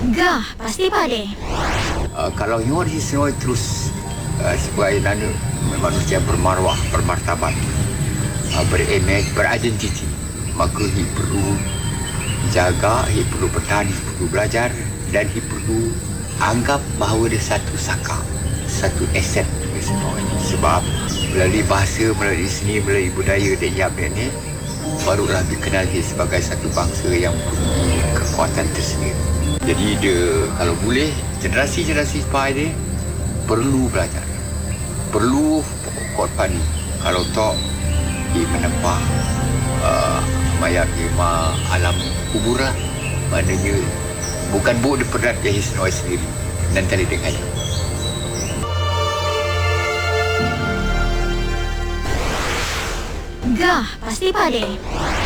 Gah, pasti pade. Kalau you Hisnoi terus sebagai manusia bermarwah, bermartabat, berimage, beridentiti, maka he perlu jaga, he perlu bertahan, he perlu belajar, dan he perlu anggap bahawa dia satu saka, satu aset Hisnoi. Sebab melalui bahasa, melalui seni, melalui budaya dan iam ini, barulah dikenal dia sebagai satu bangsa yang punya kekuatan tersendiri. Jadi dia, kalau boleh, generasi-generasi sepai dia perlu belajar, perlu pokok pani. Kalau tak, dia menempah mayat lima alam kubur lah. Maknanya bukan dia perat ke Hisnoi sendiri dan tali dengannya. Gah, pasti pade.